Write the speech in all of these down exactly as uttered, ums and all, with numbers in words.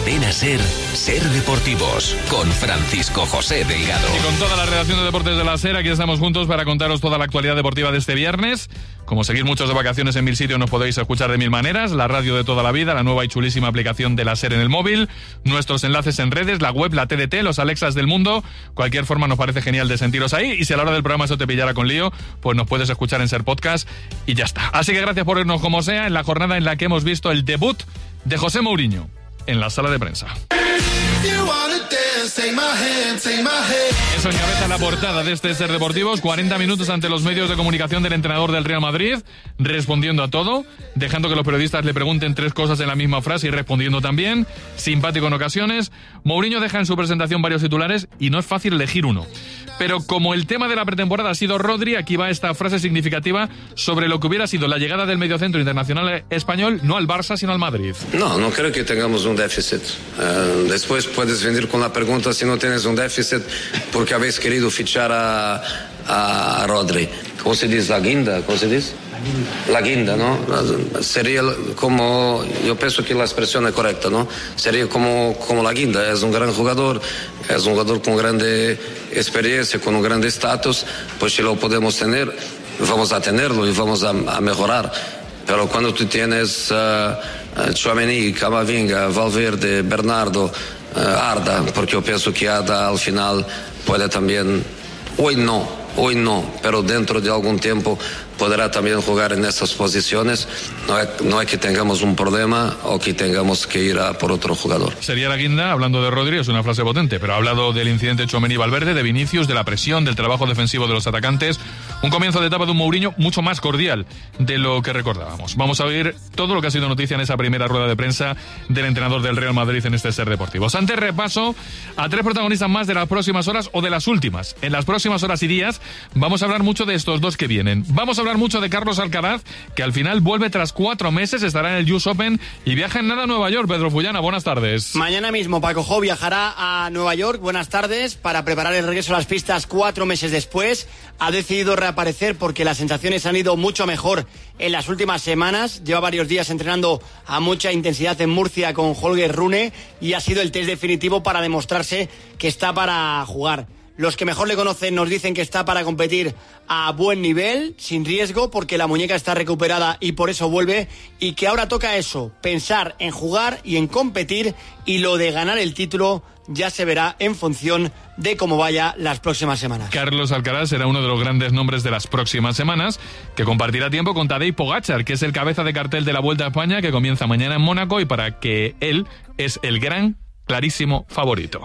Cadena SER, SER Deportivos, con Francisco José Delgado. Y con toda la redacción de deportes de la SER, aquí estamos juntos para contaros toda la actualidad deportiva de este viernes. Como seguís muchos de vacaciones en mil sitios, nos podéis escuchar de mil maneras. La radio de toda la vida, la nueva y chulísima aplicación de la SER en el móvil, nuestros enlaces en redes, la web, la T D T, los Alexas del mundo. Cualquier forma nos parece genial de sentiros ahí. Y si a la hora del programa eso te pillara con lío, pues nos puedes escuchar en SER Podcast y ya está. Así que gracias por irnos como sea en la jornada en la que hemos visto el debut de José Mourinho en la sala de prensa. Eso encabeza la portada de este SER Deportivos. cuarenta minutos ante los medios de comunicación del entrenador del Real Madrid, respondiendo a todo, dejando que los periodistas le pregunten tres cosas en la misma frase y respondiendo también, simpático en ocasiones. Mourinho deja en su presentación varios titulares y no es fácil elegir uno. Pero como el tema de la pretemporada ha sido Rodri, aquí va esta frase significativa sobre lo que hubiera sido la llegada del mediocentro internacional español, no al Barça, sino al Madrid. No, no creo que tengamos un déficit. Uh, después puedes venir con la pregunta si no tienes un déficit porque habéis querido fichar a, a Rodri. ¿Cómo se dice? ¿La guinda? ¿Cómo se dice? La guinda, ¿no? Sería como, yo pienso que la expresión es correcta, ¿no? Sería como, como la guinda. Es un gran jugador, es un jugador con grande experiencia, con un grande estatus, pues si lo podemos tener, vamos a tenerlo y vamos a, a mejorar. Pero cuando tú tienes uh, Tchouaméni, Camavinga, Valverde, Bernardo, uh, Arda, porque yo pienso que Arda al final puede también, hoy no, hoy no, pero dentro de algún tiempo podrá también jugar en estas posiciones. No es, no es que tengamos un problema o que tengamos que ir a por otro jugador. Sería la guinda, hablando de Rodri, es una frase potente, pero ha hablado del incidente Tchouaméni y Valverde, de Vinicius, de la presión, del trabajo defensivo de los atacantes. Un comienzo de etapa de un Mourinho mucho más cordial de lo que recordábamos. Vamos a oír todo lo que ha sido noticia en esa primera rueda de prensa del entrenador del Real Madrid en este SER Deportivos. Antes repaso a tres protagonistas más de las próximas horas o de las últimas. En las próximas horas y días vamos a hablar mucho de estos dos que vienen. Vamos a hablar mucho de Carlos Alcaraz, que al final vuelve tras cuatro meses, estará en el U S Open y viaja en nada a Nueva York. Pedro Fullana, buenas tardes. Mañana mismo Paco Jo viajará a Nueva York, buenas tardes, para preparar el regreso a las pistas cuatro meses después. Ha decidido reaparecer porque las sensaciones han ido mucho mejor en las últimas semanas. Lleva varios días entrenando a mucha intensidad en Murcia con Holger Rune y ha sido el test definitivo para demostrarse que está para jugar. Los que mejor le conocen nos dicen que está para competir a buen nivel, sin riesgo, porque la muñeca está recuperada y por eso vuelve, y que ahora toca eso, pensar en jugar y en competir, y lo de ganar el título ya se verá en función de cómo vaya las próximas semanas. Carlos Alcaraz será uno de los grandes nombres de las próximas semanas, que compartirá tiempo con Tadej Pogačar, que es el cabeza de cartel de la Vuelta a España, que comienza mañana en Mónaco, y para que él es el gran clarísimo favorito.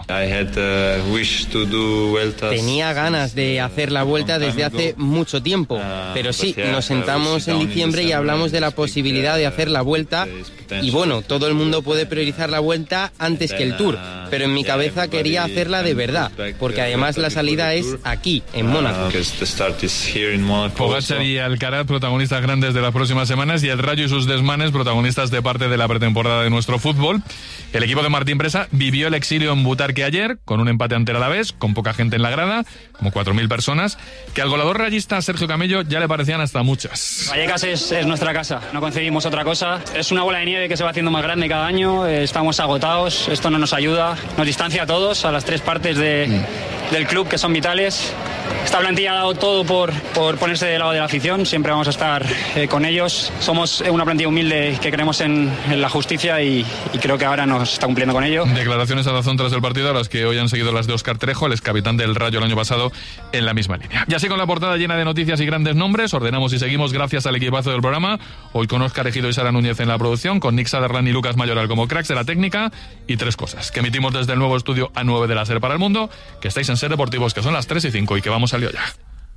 Tenía ganas de hacer la Vuelta desde hace mucho tiempo, pero sí, nos sentamos en diciembre y hablamos de la posibilidad de hacer la Vuelta, y bueno, todo el mundo puede priorizar la Vuelta antes que el Tour, pero en mi cabeza quería hacerla de verdad, porque además la salida es aquí, en Mónaco. Pogačar y Alcaraz, protagonistas grandes de las próximas semanas, y el Rayo y sus desmanes, protagonistas de parte de la pretemporada de nuestro fútbol. El equipo de Martín Presa vivió el exilio en Butarque ayer, con un empate ante el Alavés, con poca gente en la grada, como cuatro mil personas, que al goleador rayista Sergio Camello ya le parecían hasta muchas. Vallecas es, es nuestra casa, no concebimos otra cosa. Es una bola de nieve que se va haciendo más grande cada año, estamos agotados, esto no nos ayuda, nos distancia a todos, a las tres partes de, mm. del club que son vitales. Esta plantilla ha dado todo por, por ponerse del lado de la afición, siempre vamos a estar eh, con ellos. Somos una plantilla humilde que creemos en, en la justicia y, y creo que ahora nos está cumpliendo con ello. Declaraciones a Dazón tras el partido, a las que hoy han seguido las de Óscar Trejo, el excapitán del Rayo el año pasado, en la misma línea. Y así, con la portada llena de noticias y grandes nombres, ordenamos y seguimos gracias al equipazo del programa, hoy con Óscar Ejido y Sara Núñez en la producción, con Nick Saderlan y Lucas Mayoral como cracks de la técnica, y tres cosas, que emitimos desde el nuevo estudio A nueve de la SER para el mundo, que estáis en SER Deportivos, que son las tres y cinco y que vamos al lío ya.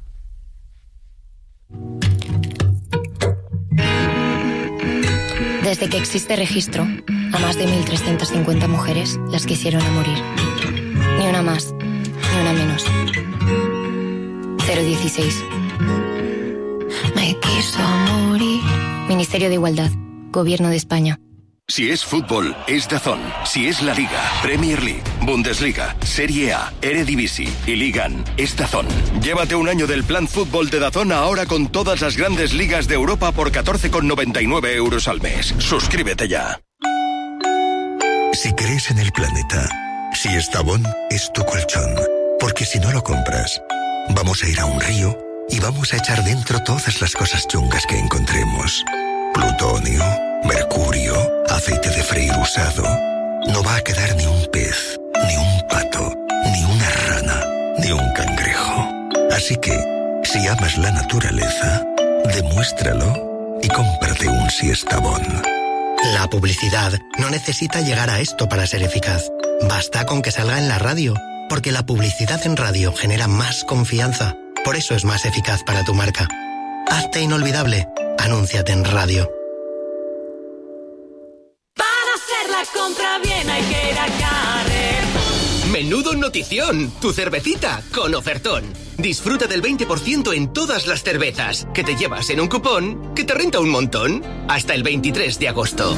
Desde que existe registro, a más de mil trescientas cincuenta mujeres las quisieron a morir. Ni una más, ni una menos. cero dieciséis. Me quiso morir. Ministerio de Igualdad, Gobierno de España. Si es fútbol, es DAZN. Si es la Liga, Premier League, Bundesliga, Serie A, Eredivisie y Ligan, es DAZN. Llévate un año del plan fútbol de DAZN ahora con todas las grandes ligas de Europa por catorce con noventa y nueve euros al mes. Suscríbete ya. Si crees en el el planeta. Siestabón es tu colchón, porque si no lo compras, vamos a ir a un río y vamos a echar dentro todas las cosas chungas que encontremos. Plutonio, mercurio, aceite de freír usado. No va a quedar ni un pez, ni un pato, ni una rana, ni un cangrejo. Así que, si amas la naturaleza, demuéstralo y cómprate un Siestabón. La publicidad no necesita llegar a esto para ser eficaz. Basta con que salga en la radio, porque la publicidad en radio genera más confianza. Por eso es más eficaz para tu marca. Hazte inolvidable. Anúnciate en radio. Para hacer la compra bien hay que ir a Carrefour. Menudo notición, tu cervecita con ofertón. Disfruta del veinte por ciento en todas las cervezas, que te llevas en un cupón que te renta un montón. Hasta el veintitrés de agosto.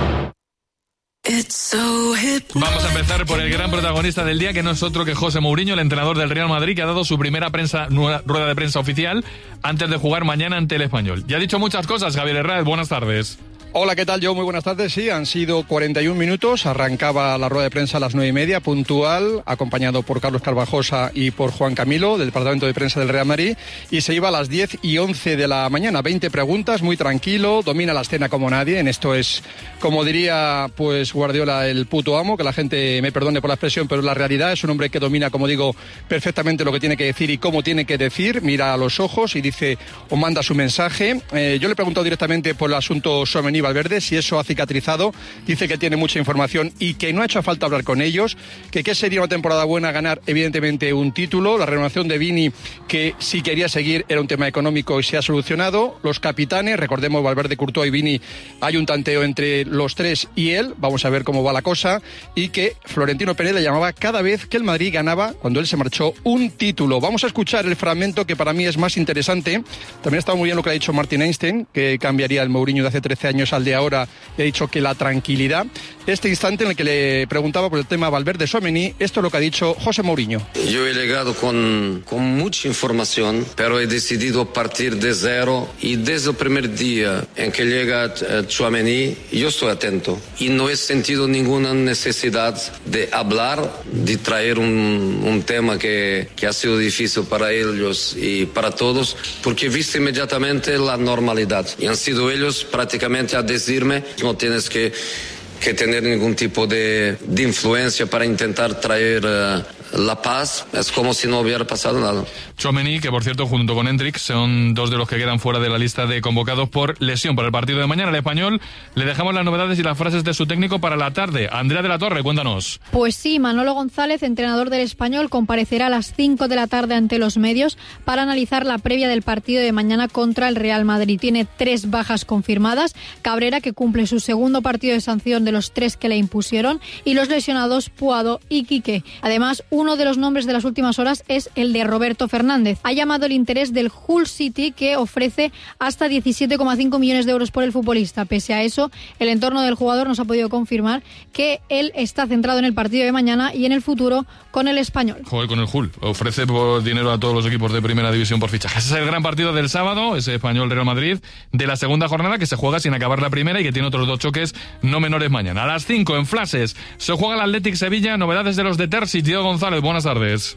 Vamos a empezar por el gran protagonista del día, que no es otro que José Mourinho, el entrenador del Real Madrid, que ha dado su primera prensa, rueda de prensa oficial antes de jugar mañana ante el Español. Ya ha dicho muchas cosas, Javier Herráez, buenas tardes. Hola, ¿qué tal? Yo, muy buenas tardes. Sí, han sido cuarenta y un minutos. Arrancaba la rueda de prensa a las nueve y media, puntual, acompañado por Carlos Carvajosa y por Juan Camilo, del departamento de prensa del Real Madrid. Y se iba a las diez y once de la mañana. veinte preguntas, muy tranquilo, domina la escena como nadie. En esto es, como diría pues Guardiola, el puto amo, que la gente me perdone por la expresión, pero la realidad es un hombre que domina, como digo, perfectamente lo que tiene que decir y cómo tiene que decir. Mira a los ojos y dice o manda su mensaje. Eh, yo le he preguntado directamente por el asunto Tchouaméni Valverde, si eso ha cicatrizado. Dice que tiene mucha información y que no ha hecho falta hablar con ellos, que qué sería una temporada buena, ganar evidentemente un título. La renovación de Vini, que si quería seguir, era un tema económico y se ha solucionado. Los capitanes, recordemos, Valverde, Courtois y Vini, hay un tanteo entre los tres y él, vamos a ver cómo va la cosa, y que Florentino Pérez le llamaba cada vez que el Madrid ganaba, cuando él se marchó, un título. Vamos a escuchar el fragmento que para mí es más interesante. También está muy bien lo que ha dicho Martin Einstein, que cambiaría el Mourinho de hace trece años al de ahora, y ha dicho que la tranquilidad. Este instante en el que le preguntaba por el tema Valverde Tchouaméni, esto es lo que ha dicho José Mourinho. Yo he llegado con, con mucha información, pero he decidido partir de cero, y desde el primer día en que llega Tchouaméni, yo estoy atento y no he sentido ninguna necesidad de hablar, de traer un, un tema que, que ha sido difícil para ellos y para todos, porque he visto inmediatamente la normalidad y han sido ellos prácticamente a decirme: no tienes que, que tener ningún tipo de, de influencia para intentar traer uh, la paz. Es como si no hubiera pasado nada. Tchouaméni, que por cierto, junto con Endrick, son dos de los que quedan fuera de la lista de convocados por lesión para el partido de mañana. El Español, le dejamos las novedades y las frases de su técnico para la tarde. Andrea de la Torre, cuéntanos. Pues sí, Manolo González, entrenador del Español, comparecerá a las cinco de la tarde ante los medios para analizar la previa del partido de mañana contra el Real Madrid. Tiene tres bajas confirmadas: Cabrera, que cumple su segundo partido de sanción de los tres que le impusieron, y los lesionados Puado y Quique. Además, uno de los nombres de las últimas horas es el de Roberto Fernández. Ha llamado el interés del Hull City, que ofrece hasta diecisiete coma cinco millones de euros por el futbolista. Pese a eso, el entorno del jugador nos ha podido confirmar que él está centrado en el partido de mañana y en el futuro con el Español. Joder, con el Hull. Ofrece por dinero a todos los equipos de primera división por fichajes. Ese es el gran partido del sábado, ese Español-Real Madrid, de la segunda jornada, que se juega sin acabar la primera y que tiene otros dos choques no menores mañana. A las cinco, en Flashes, se juega el Athletic Sevilla. Novedades de los de Terzic. Diego González, buenas tardes.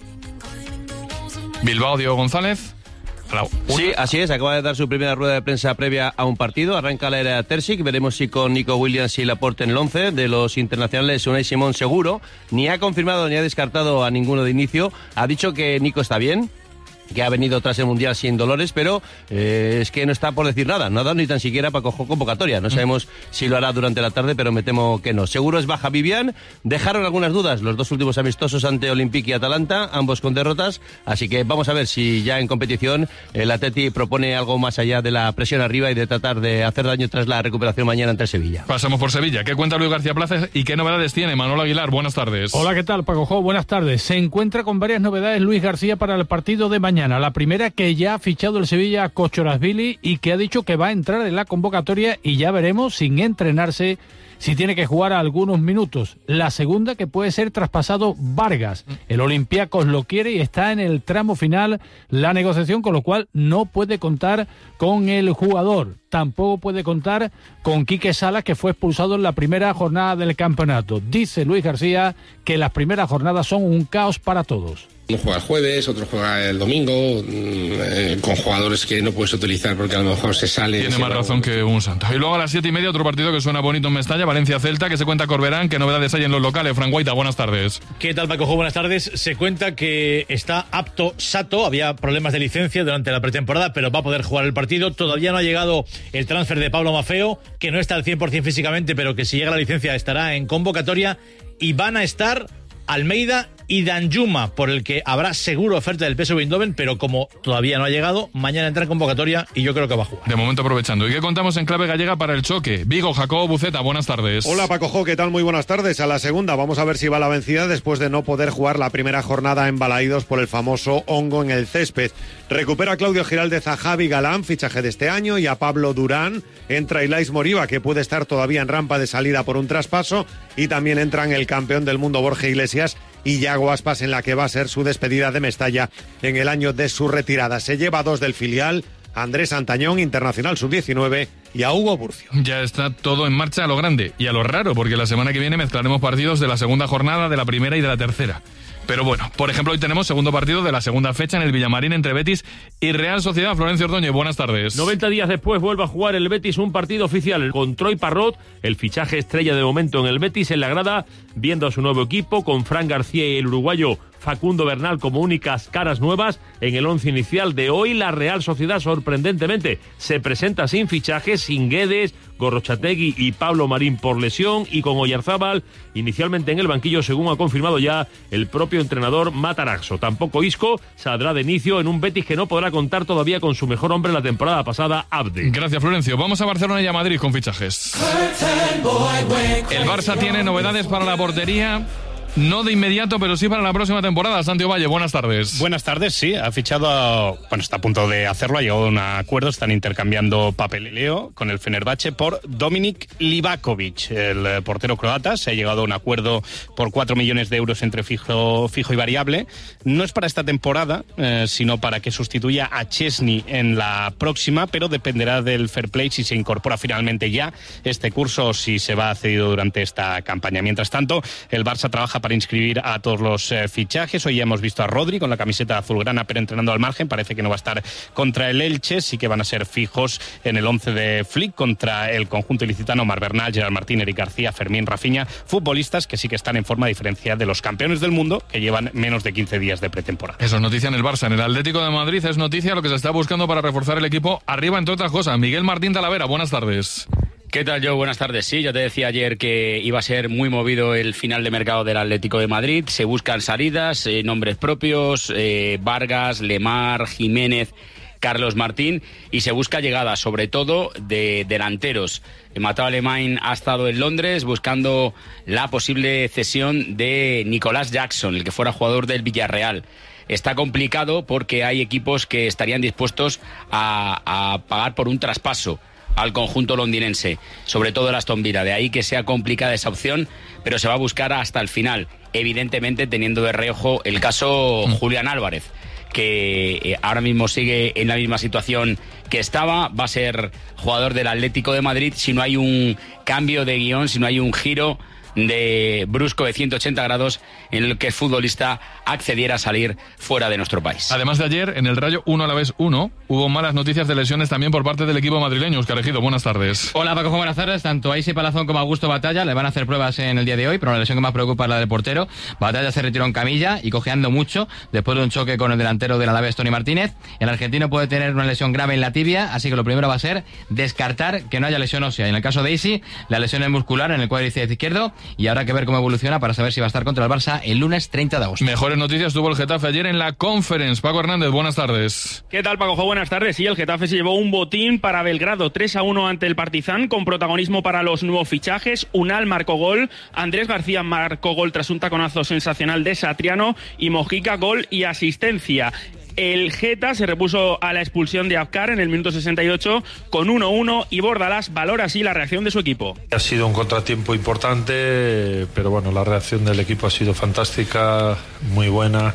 Bilbao, Diego González. Sí, así es, acaba de dar su primera rueda de prensa previa a un partido. Arranca la era Terzic, veremos si con Nico Williams y Laporte en el once. De los internacionales, Unai Simón seguro, ni ha confirmado ni ha descartado a ninguno de inicio. Ha dicho que Nico está bien, que ha venido tras el Mundial sin dolores, pero eh, es que no está por decir nada, no ha dado ni tan siquiera para coger convocatoria. No sabemos si lo hará durante la tarde, pero me temo que no. Seguro es baja Vivian. Dejaron algunas dudas los dos últimos amistosos ante Olympique y Atalanta, ambos con derrotas, así que vamos a ver si ya en competición el Atleti propone algo más allá de la presión arriba y de tratar de hacer daño tras la recuperación mañana ante Sevilla. Pasamos por Sevilla. ¿Qué cuenta Luis García Plaza y qué novedades tiene Manolo Aguilar? Buenas tardes. Hola, ¿qué tal, Paco Jo? Buenas tardes. Se encuentra con varias novedades Luis García para el partido de mañana. mañana. La primera, que ya ha fichado el Sevilla a Kochorashvili y que ha dicho que va a entrar en la convocatoria y ya veremos, sin entrenarse, si tiene que jugar algunos minutos. La segunda, que puede ser traspasado Vargas. El Olympiacos lo quiere y está en el tramo final la negociación, con lo cual no puede contar con el jugador. Tampoco puede contar con Quique Salas, que fue expulsado en la primera jornada del campeonato. Dice Luis García que las primeras jornadas son un caos para todos. Uno juega el jueves, otro juega el domingo, eh, con jugadores que no puedes utilizar porque a lo mejor se sale. Tiene más razón que un santo. Y luego a las siete y media otro partido que suena bonito en Mestalla, Valencia-Celta, que se cuenta Corberán. ¿Qué novedades hay en los locales? Fran Guaita, buenas tardes. ¿Qué tal, Paco? Buenas tardes. Se cuenta que está apto Sato. Había problemas de licencia durante la pretemporada, pero va a poder jugar el partido. Todavía no ha llegado el transfer de Pablo Maffeo, que no está al cien por ciento físicamente, pero que si llega la licencia estará en convocatoria. Y van a estar Almeida y Danjuma, por el que habrá seguro oferta del P S V Eindhoven, pero como todavía no ha llegado, mañana entra en convocatoria y yo creo que va a jugar. De momento aprovechando. ¿Y qué contamos en clave gallega para el choque? Vigo, Jacobo Buceta, buenas tardes. Hola Paco Jo, ¿qué tal? Muy buenas tardes. A la segunda, vamos a ver si va la vencida después de no poder jugar la primera jornada en Balaídos por el famoso hongo en el césped. Recupera a Claudio Giraldez, a Javi Galán, fichaje de este año, y a Pablo Durán. Entra Ilais Moriba, que puede estar todavía en rampa de salida por un traspaso, y también entran el campeón del mundo Borja Iglesias y Yago Aspas, en la que va a ser su despedida de Mestalla en el año de su retirada. Se lleva a dos del filial, a Andrés Antañón, internacional sub diecinueve, y a Hugo Burcio. Ya está todo en marcha a lo grande y a lo raro, porque la semana que viene mezclaremos partidos de la segunda jornada, de la primera y de la tercera. Pero bueno, por ejemplo, hoy tenemos segundo partido de la segunda fecha en el Villamarín entre Betis y Real Sociedad. Florencio Ordóñez, buenas tardes. noventa días después vuelve a jugar el Betis un partido oficial con Troy Parrot, el fichaje estrella de momento en el Betis, en la grada, viendo a su nuevo equipo con Fran García y el uruguayo Facundo Bernal como únicas caras nuevas en el once inicial de hoy. La Real Sociedad, sorprendentemente, se presenta sin fichajes, sin Guedes, Gorrochategui y Pablo Marín por lesión, y con Oyarzábal inicialmente en el banquillo, según ha confirmado ya el propio entrenador Matarazzo. Tampoco Isco saldrá de inicio en un Betis que no podrá contar todavía con su mejor hombre la temporada pasada, Abde. Gracias, Florencio. Vamos a Barcelona y a Madrid con fichajes. El Barça tiene novedades para la portería. No de inmediato, pero sí para la próxima temporada. Santiago Valle, buenas tardes. Buenas tardes, sí. Ha fichado, a, bueno, está a punto de hacerlo, ha llegado a un acuerdo, están intercambiando papeleo con el Fenerbahce por Dominik Livakovic, el portero croata. Se ha llegado a un acuerdo por cuatro millones de euros entre fijo, fijo y variable. No es para esta temporada, eh, sino para que sustituya a Chesney en la próxima, pero dependerá del fair play si se incorpora finalmente ya este curso o si se va cedido durante esta campaña. Mientras tanto, el Barça trabaja para inscribir a todos los eh, fichajes. Hoy ya hemos visto a Rodri con la camiseta azulgrana, pero entrenando al margen. Parece que no va a estar contra el Elche. Sí que van a ser fijos en el once de Flick contra el conjunto ilicitano. Mar Bernal, Gerard Martín, Eric García, Fermín, Rafinha. Futbolistas que sí que están en forma, a diferencia de los campeones del mundo, que llevan menos de quince días de pretemporada. Eso es noticia en el Barça. En el Atlético de Madrid es noticia lo que se está buscando para reforzar el equipo arriba, entre otras cosas. Miguel Martín Talavera, buenas tardes. ¿Qué tal, Joe? Buenas tardes. Sí, yo te decía ayer que iba a ser muy movido el final de mercado del Atlético de Madrid. Se buscan salidas, eh, nombres propios, eh, Vargas, Lemar, Jiménez, Carlos Martín, y se busca llegada, sobre todo de delanteros. Mateo Alemán ha estado en Londres buscando la posible cesión de Nicolás Jackson, el que fuera jugador del Villarreal. Está complicado porque hay equipos que estarían dispuestos a, a pagar por un traspaso al conjunto londinense, sobre todo el Aston Villa. De ahí que sea complicada esa opción, pero se va a buscar hasta el final, evidentemente teniendo de reojo el caso Julián Álvarez, que ahora mismo sigue en la misma situación que estaba. Va a ser jugador del Atlético de Madrid si no hay un cambio de guión, si no hay un giro de brusco de ciento ochenta grados en el que el futbolista accediera a salir fuera de nuestro país. Además de ayer, en el Rayo uno a la vez uno, hubo malas noticias de lesiones también por parte del equipo madrileño. Óscar Ejido, buenas tardes. Hola Paco, buenas tardes. Tanto a Isi Palazón como a Augusto Batalla le van a hacer pruebas en el día de hoy, pero la lesión que más preocupa es la del portero. Batalla se retiró en camilla y cojeando mucho después de un choque con el delantero del Alavés, Tony Martínez. El argentino puede tener una lesión grave en la tibia, así que lo primero va a ser descartar que no haya lesión ósea. En el caso de Isi, la lesión es muscular en el cuádriceps izquierdo, y habrá que ver cómo evoluciona para saber si va a estar contra el Barça el lunes treinta de agosto. Mejores noticias tuvo el Getafe ayer en la Conference. Paco Hernández, buenas tardes. ¿Qué tal, Paco? Buenas tardes. Sí, el Getafe se llevó un botín para Belgrado, tres a uno ante el Partizan, con protagonismo para los nuevos fichajes. Unal marcó gol, Andrés García marcó gol tras un taconazo sensacional de Satriano, y Mojica gol y asistencia. El Geta se repuso a la expulsión de Afkar en el minuto sesenta y ocho con uno uno y Bordalás valora así la reacción de su equipo. Ha sido un contratiempo importante, pero bueno, la reacción del equipo ha sido fantástica, muy buena.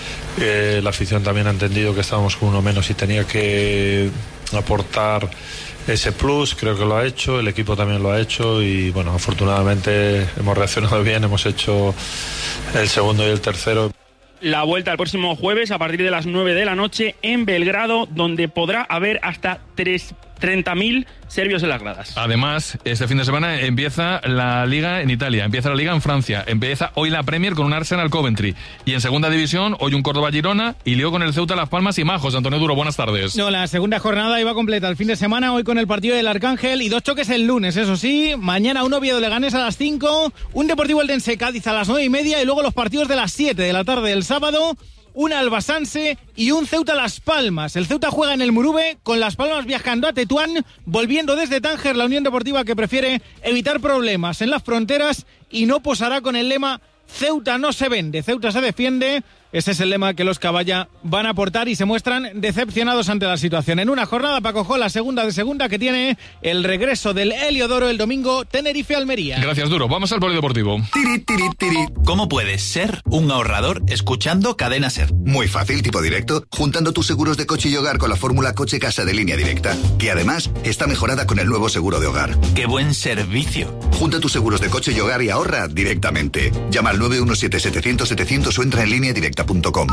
Eh, la afición también ha entendido que estábamos con uno menos y tenía que aportar ese plus, creo que lo ha hecho, el equipo también lo ha hecho y bueno, afortunadamente hemos reaccionado bien, hemos hecho el segundo y el tercero. La vuelta el próximo jueves a partir de las nueve de la noche en Belgrado, donde podrá haber hasta treinta mil serbios en las gradas. Además, este fin de semana empieza la Liga en Italia, empieza la Liga en Francia, empieza hoy la Premier con un Arsenal Coventry y en segunda división hoy un Córdoba Girona y lío con el Ceuta Las Palmas y Majos. Antonio Duro, buenas tardes. No, la segunda jornada iba completa el fin de semana, hoy con el partido del Arcángel y dos choques el lunes, eso sí, mañana un Oviedo Leganés a las cinco, un Deportivo Eldense Cádiz a las nueve y media y luego los partidos de las siete de la tarde del sábado, un Albasanse y un Ceuta Las Palmas. El Ceuta juega en el Murube, con Las Palmas viajando a Tetuán, volviendo desde Tánger, la Unión Deportiva que prefiere evitar problemas en las fronteras y no posará con el lema Ceuta no se vende, Ceuta se defiende. Ese es el lema que los Caballa van a aportar y se muestran decepcionados ante la situación. En una jornada, Paco Jo, la segunda de segunda, que tiene el regreso del Heliodoro el domingo, Tenerife-Almería. Gracias, Duro. Vamos al polideportivo. Tiri, tiri, tiri. ¿Cómo puedes ser un ahorrador escuchando Cadena Ser? Muy fácil, tipo directo, juntando tus seguros de coche y hogar con la fórmula Coche-Casa de Línea Directa, que además está mejorada con el nuevo seguro de hogar. ¡Qué buen servicio! Junta tus seguros de coche y hogar y ahorra directamente. Llama al nueve uno siete setecientos setecientos o entra en línea directa punto com.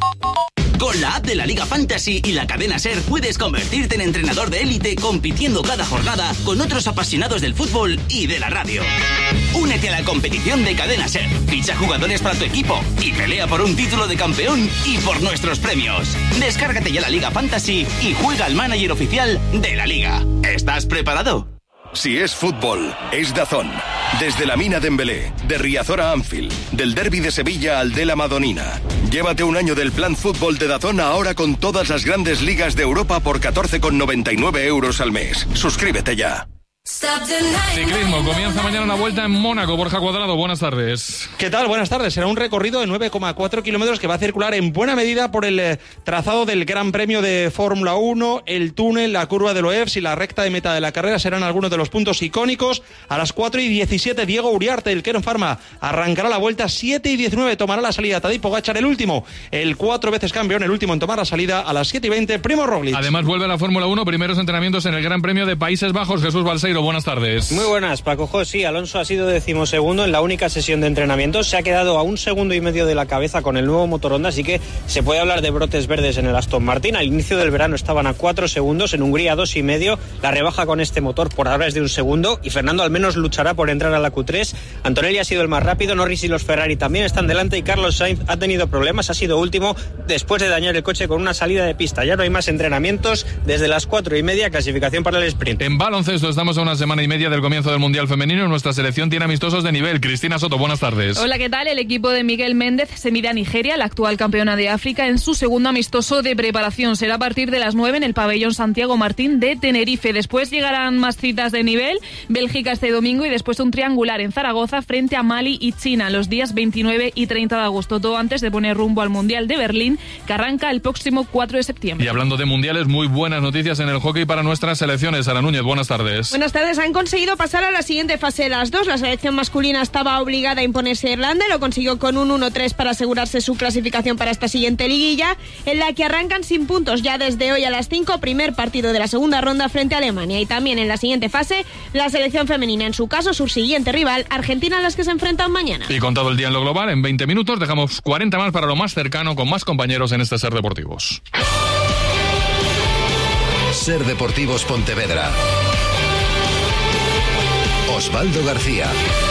Con la app de la Liga Fantasy y la cadena SER puedes convertirte en entrenador de élite compitiendo cada jornada con otros apasionados del fútbol y de la radio. Únete a la competición de Cadena SER, ficha jugadores para tu equipo y pelea por un título de campeón y por nuestros premios. Descárgate ya la Liga Fantasy y juega al manager oficial de la Liga. ¿Estás preparado? Si es fútbol, es DAZN. Desde la Mina Dembélé, de Riazor a Anfield, del Derbi de Sevilla al de la Madonina. Llévate un año del plan fútbol de DAZN ahora con todas las grandes ligas de Europa por catorce con noventa y nueve euros al mes. Suscríbete ya. Ciclismo, comienza mañana una vuelta en Mónaco. Borja Cuadrado, buenas tardes. ¿Qué tal? Buenas tardes. Será un recorrido de nueve coma cuatro kilómetros que va a circular en buena medida por el eh, trazado del Gran Premio de Fórmula uno, el túnel, la curva de Loebs y la recta de meta de la carrera serán algunos de los puntos icónicos. A las cuatro y diecisiete, Diego Uriarte, el Kern Pharma, arrancará la vuelta. Siete y diecinueve, tomará la salida Tadej Pogačar, el último, el cuatro veces campeón, el último en tomar la salida. A las siete y veinte, Primo Roglic. Además vuelve a la Fórmula uno, primeros entrenamientos en el Gran Premio de Países Bajos. Jesús Balseiro, buenas tardes. Muy buenas, Paco Jo. Sí, Alonso ha sido decimosegundo en la única sesión de entrenamiento. Se ha quedado a un segundo y medio de la cabeza con el nuevo motor Honda, así que se puede hablar de brotes verdes en el Aston Martin. Al inicio del verano estaban a cuatro segundos, en Hungría dos y medio. La rebaja con este motor por ahora es de un segundo y Fernando al menos luchará por entrar a la Q tres. Antonelli ha sido el más rápido, Norris y los Ferrari también están delante y Carlos Sainz ha tenido problemas, ha sido último después de dañar el coche con una salida de pista. Ya no hay más entrenamientos desde las cuatro y media, clasificación para el sprint. En baloncesto estamos a una semana y media del comienzo del Mundial Femenino. Nuestra selección tiene amistosos de nivel. Cristina Soto, buenas tardes. Hola, ¿qué tal? El equipo de Miguel Méndez se mide a Nigeria, la actual campeona de África, en su segundo amistoso de preparación. Será a partir de las nueve en el pabellón Santiago Martín de Tenerife. Después llegarán más citas de nivel. Bélgica este domingo y después un triangular en Zaragoza frente a Mali y China los días veintinueve y treinta de agosto. Todo antes de poner rumbo al Mundial de Berlín, que arranca el próximo cuatro de septiembre. Y hablando de mundiales, muy buenas noticias en el hockey para nuestras selecciones. Sara Núñez, buenas tardes. Buenas tardes. Han conseguido pasar a la siguiente fase de las dos. La selección masculina estaba obligada a imponerse a Irlanda, lo consiguió con un uno tres para asegurarse su clasificación para esta siguiente liguilla, en la que arrancan sin puntos ya desde hoy a las cinco, primer partido de la segunda ronda frente a Alemania. Y también en la siguiente fase, la selección femenina, en su caso su siguiente rival, Argentina, a las que se enfrentan mañana. Y con todo el día en lo global, en veinte minutos dejamos cuarenta más para lo más cercano, con más compañeros en este Ser Deportivos. Ser Deportivos Pontevedra. Osvaldo García.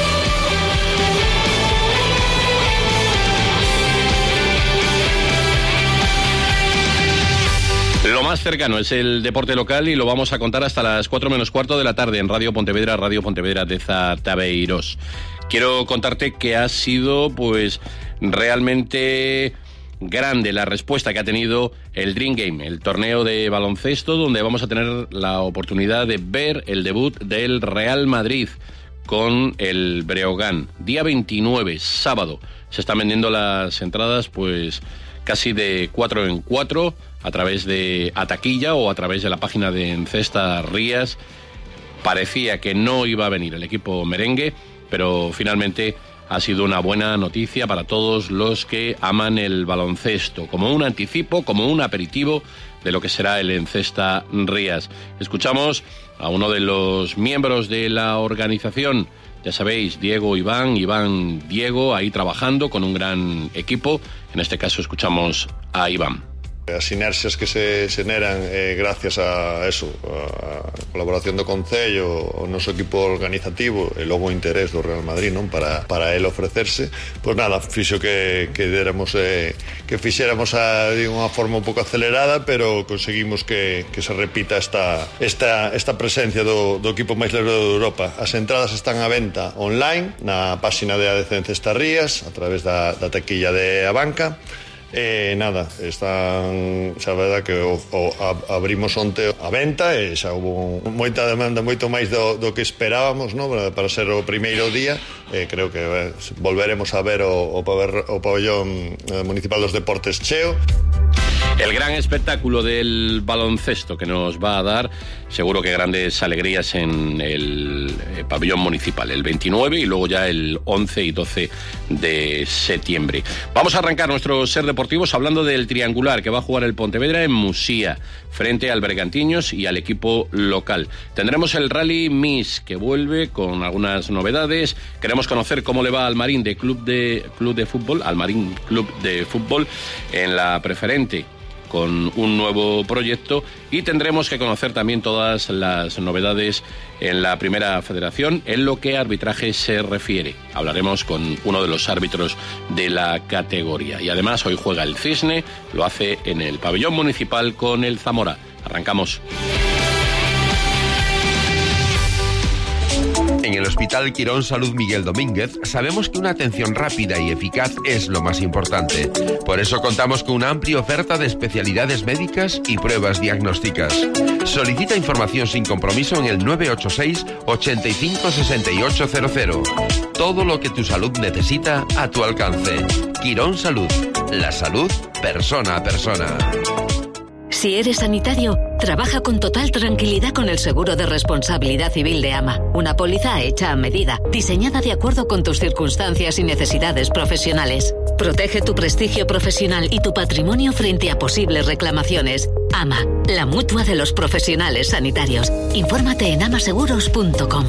Lo más cercano es el deporte local y lo vamos a contar hasta las cuatro menos cuarto de la tarde en Radio Pontevedra, Radio Pontevedra de Zatabeiros. Quiero contarte que ha sido, pues, realmente grande la respuesta que ha tenido el Dream Game, el torneo de baloncesto, donde vamos a tener la oportunidad de ver el debut del Real Madrid con el Breogán. Día veintinueve, sábado. Se están vendiendo las entradas, pues casi de cuatro en cuatro a través de Ataquilla o a través de la página de Encesta Rías. Parecía que no iba a venir el equipo merengue, pero finalmente ha sido una buena noticia para todos los que aman el baloncesto, como un anticipo, como un aperitivo de lo que será el Encesta Rías. Escuchamos a uno de los miembros de la organización, ya sabéis, Diego Iván, Iván Diego, ahí trabajando con un gran equipo. En este caso escuchamos a Iván. As inercias que se generan eh, gracias a eso, a colaboración do Concello, o noso equipo organizativo e logo o interés do Real Madrid, non, para para el ofrecerse, pois nada, fixo que que déramos eh, que fixéramos a de unha forma un pouco acelerada, pero conseguimos que que se repita esta esta esta presencia do do equipo máis lebrado de Europa. As entradas están á venta online na páxina de A D C Encesta Rías, a través da da taquilla de Abanca. E nada, están, xa verdad que o, o, a, abrimos onte a venta e xa hubo moita demanda, moito máis do, do que esperábamos, ¿no? para, para ser o primeiro día. E creo que eh, volveremos a ver o, o, o pabellón municipal dos deportes cheo. El gran espectáculo del baloncesto que nos va a dar seguro que grandes alegrías en el pabellón municipal, el veintinueve y luego ya el once y doce de septiembre. Vamos a arrancar nuestros Ser Deportivos hablando del triangular que va a jugar el Pontevedra en Musía frente al Bergantiños y al equipo local. Tendremos el Rally Miss que vuelve con algunas novedades. Queremos conocer cómo le va al Marín de Club de Club de Fútbol, al Marín Club de Fútbol en la preferente, con un nuevo proyecto, y tendremos que conocer también todas las novedades en la Primera Federación en lo que a arbitraje se refiere. Hablaremos con uno de los árbitros de la categoría. Y además hoy juega el Cisne, lo hace en el pabellón municipal con el Zamora. Arrancamos. En el Hospital Quirón Salud Miguel Domínguez sabemos que una atención rápida y eficaz es lo más importante. Por eso contamos con una amplia oferta de especialidades médicas y pruebas diagnósticas. Solicita información sin compromiso en el nueve ocho seis, ochenta y cinco, sesenta y ocho cero cero. Todo lo que tu salud necesita a tu alcance. Quirón Salud. La salud persona a persona. Si eres sanitario, trabaja con total tranquilidad con el seguro de responsabilidad civil de AMA. Una póliza hecha a medida, diseñada de acuerdo con tus circunstancias y necesidades profesionales. Protege tu prestigio profesional y tu patrimonio frente a posibles reclamaciones. AMA, la mutua de los profesionales sanitarios. Infórmate en amaseguros punto com.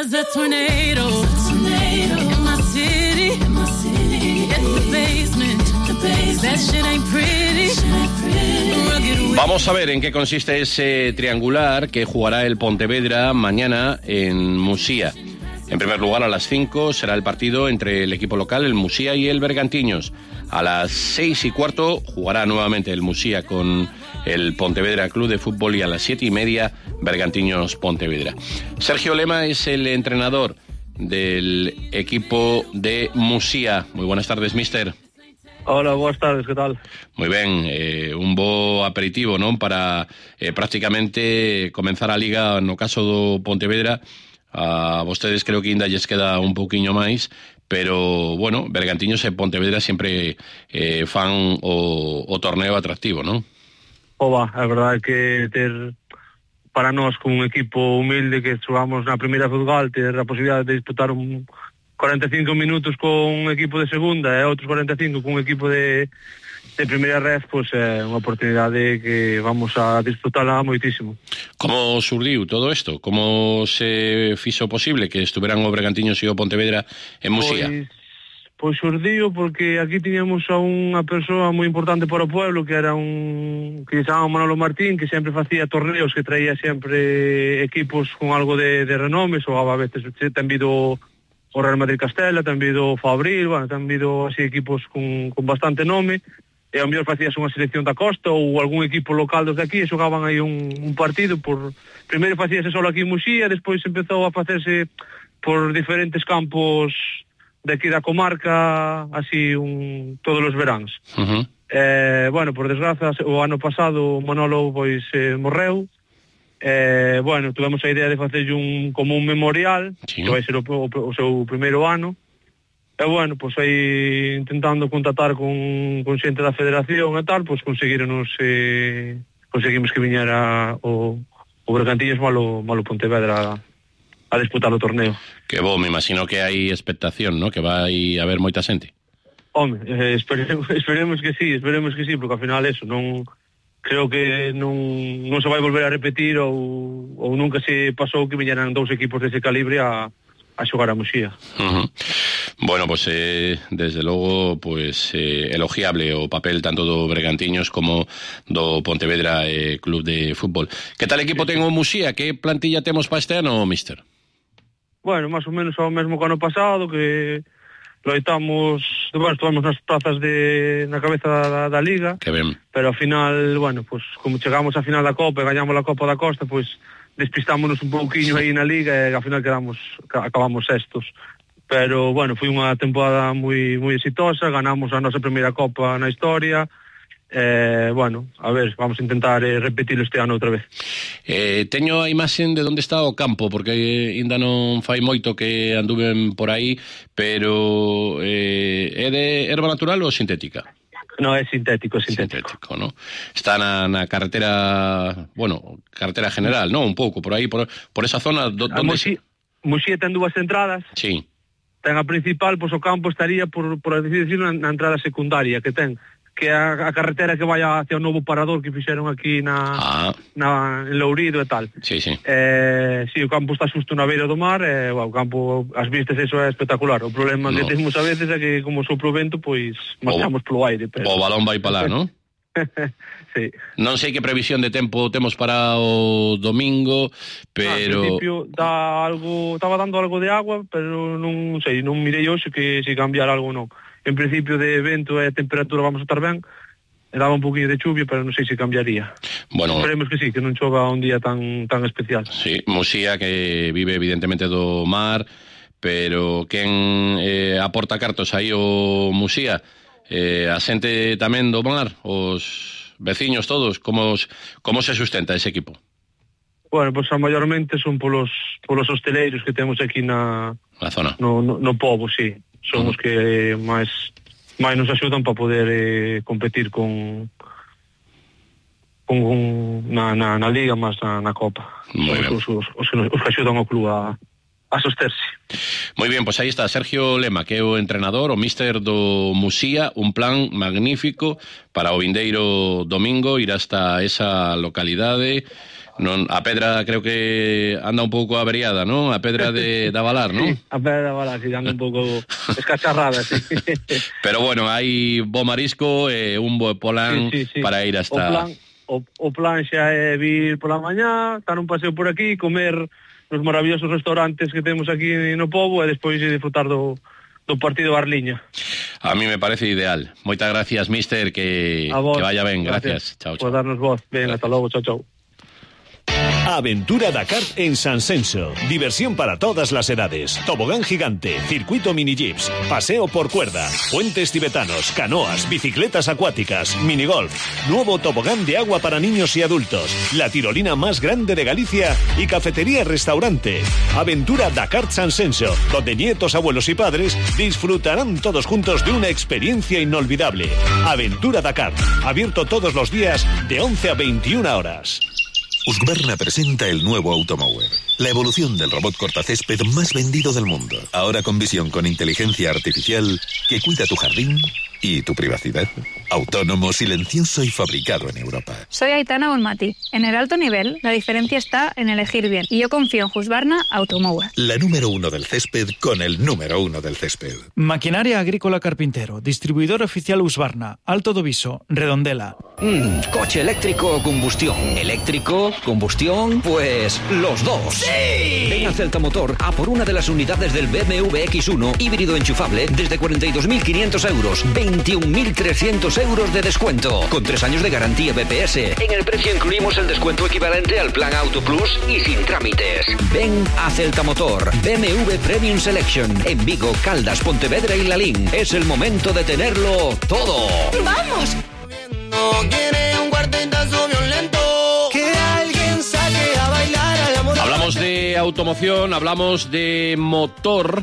Vamos a ver en qué consiste ese triangular que jugará el Pontevedra mañana en Musía. En primer lugar, a las cinco será el partido entre el equipo local, el Musía, y el Bergantiños. A las seis y cuarto jugará nuevamente el Musía con el Pontevedra Club de Fútbol, y a las siete y media Bergantiños Pontevedra. Sergio Lema es el entrenador del equipo de Musía. Muy buenas tardes, míster. Hola, buenas tardes, ¿qué tal? Muy ben, eh, un bo aperitivo, non? Para eh, prácticamente comenzar a Liga, no caso do Pontevedra. A vostedes creo que ainda lles queda un pouquiño máis, pero, bueno, Bergantiños e Pontevedra sempre eh, fan o, o torneo atractivo, non? Oba, a verdade é que ter para nós con un equipo humilde que xogamos na primeira futbol, ter a posibilidade de disputar un cuarenta y cinco minutos con un equipo de segunda e outros cuarenta y cinco con un equipo de, de primeira red, pois é unha oportunidade que vamos a disfrutarla moitísimo. Como surdiu todo isto? Como se fixo posible que estuveran o Bergantiños e o Pontevedra en Musía? Pois, pois surdiu porque aquí tiñamos a unha persoa moi importante para o pueblo, que era un que se chamaba Manolo Martín, que sempre facía torneos, que traía sempre equipos con algo de, de renome, xogaba a veces, ten vido o Real Madrid Castela, ten vido o Fabril, bueno, ten vido así equipos con, con bastante nome, e ao mellor facías unha selección da costa ou algún equipo local desde aquí e xogaban aí un, un partido. Por primeiro facíase solo aquí en Muxía, despois empezou a facerse por diferentes campos de aquí da comarca, así un, todos os veráns. Uh-huh. Eh, bueno, por desgraza, o ano pasado Manolo pois eh, morreu. Eh, bueno, tuvemos a idea de facer un como un memorial, sí, que vai ser o, o, o seu primeiro ano. E bueno, pois aí intentando contactar con, con xente da federación e tal, pois conseguironos eh, conseguimos que viñera o, o Bergantiños malo, malo Pontevedra a, a disputar o torneo. Que bo, me imagino que hai expectación, ¿no? Que vai haber moita xente. Home, eh, esperemos, esperemos que sí, esperemos que sí, porque ao final eso, non creo que non, non se vai volver a repetir ou, ou nunca se pasou que viñeran dous equipos dese calibre a, a xogar a Muxía. Uh-huh. Bueno, pues eh, desde logo pues eh, elogiable o papel tanto do Bergantiños como do Pontevedra eh, Club de Fútbol. Que tal equipo ten o Muxía? Que plantilla temos para este ano, mister? Bueno, máis ou menos ao mesmo que ano pasado, que loitamos, bueno, estuvamos nas plazas de na cabeza da, da Liga. Que ben. Pero ao final, bueno, pues como chegamos á final da Copa e gañamos a Copa da Costa, pues despistámonos un pouquiño aí na Liga e ao final quedamos acabamos sextos. Pero, bueno, foi unha temporada moi moi exitosa, ganamos a nosa primeira Copa na historia, eh, bueno, a ver, vamos a intentar eh, repetirlo este ano outra vez. Eh, teño a imaxen de onde está o campo, porque ainda non fai moito que anduven por aí, pero eh, é de erva natural ou sintética? No, é sintético, é sintético. Sintético, ¿no? Está na, na carretera, bueno, carretera general, ¿no? Un pouco, por aí, por, por esa zona. Do, donde Muxía, Muxía ten dúas entradas. Sí. Ten a principal, pois o campo estaría, por, por así decirlo, na, na entrada secundaria que ten, que é a, a carretera que vai hacia o novo parador que fixeron aquí na, ah. na en Lourido e tal. Sí, sí. Eh, sí, o campo está xusto na beira do mar, e, bueno, o campo, as vistas, eso é espectacular. O problema no. que temos a veces é que como sopra o vento, pois marchamos polo aire. Pero... O balón vai para lá, non? Sí. Non sei que previsión de tempo temos para o domingo, pero... Ah, en principio dá algo, estaba dando algo de agua, pero non sei, non mirei hoxe que se cambiar algo ou non. En principio de vento e temperatura vamos a estar ben, e daba un poquinho de chuvia, pero non sei se cambiaría. Bueno, esperemos que sí, que non chova un día tan tan especial. Sí, Muxía que vive evidentemente do mar, pero quen eh, aporta cartos aí o Muxía? Eh, a xente tamén do mar, os veciños todos, como, como se sustenta ese equipo? Bueno, pois pues, mayormente son polos polos hosteleiros que temos aquí na, na zona. No, no, no pobo, sí. Son uh-huh. os que máis máis nos axudan para poder eh, competir con con, con na, na, na Liga, máis na, na Copa. Son os, os, os, os que axudan ao club a a sosterse. Moi bien, pois pues aí está Sergio Lema, que é o entrenador, o míster do Muxía, un plan magnífico para o vindeiro domingo, ir hasta esa localidade. Non, a pedra creo que anda un pouco averiada, non? A pedra de, de Avalar, non? Sí, a pedra de Avalar, sí, anda un pouco escacharrada, sí. Pero bueno, hai bo marisco e un bo plan sí, sí, sí. para ir hasta... O plan, o, o plan xa é vir pola mañá, dar un paseo por aquí, comer nos maravillosos restaurantes que temos aquí no pobo e despois disfrutar do, do partido Arliña. A mí me parece ideal. Moitas gracias, mister, que, que vaya ben. Gracias. Gracias. Chao, chao. Por darnos voz. Ben, gracias. Hasta logo. Chao, chao. Aventura Dakar en San Censo. Diversión para todas las edades. Tobogán gigante, circuito mini jeeps, paseo por cuerda, puentes tibetanos, canoas, bicicletas acuáticas, minigolf, nuevo tobogán de agua para niños y adultos, la tirolina más grande de Galicia y cafetería-restaurante. Aventura Dakar San Censo, donde nietos, abuelos y padres disfrutarán todos juntos de una experiencia inolvidable. Aventura Dakar, abierto todos los días de once a veintiuna horas. Husqvarna presenta el nuevo Automower, la evolución del robot cortacésped más vendido del mundo. Ahora con visión con inteligencia artificial que cuida tu jardín y tu privacidad. Autónomo, silencioso y fabricado en Europa. Soy Aitana Bonmati. En el alto nivel, la diferencia está en elegir bien. Y yo confío en Husqvarna Automower. La número uno del césped con el número uno del césped. Maquinaria Agrícola Carpintero. Distribuidor oficial Husqvarna. Alto do Viso. Redondela. Mm, ¿Coche eléctrico o combustión? ¿Eléctrico? ¿Combustión? Pues los dos. ¡Sí! Ven a Celta Motor a por una de las unidades del B M W X uno híbrido enchufable desde cuarenta y dos mil quinientos euros. veintiún mil trescientos euros de descuento. Con tres años de garantía B P S. En el precio incluimos el descuento equivalente al plan Auto Plus y sin trámites. Ven a Celta Motor. B M W Premium Selection. En Vigo, Caldas, Pontevedra y Lalín. Es el momento de tenerlo todo. ¡Vamos! No quiere un cuartetazo violento. Que alguien saque a bailar al amor. Hablamos de automoción, hablamos de motor,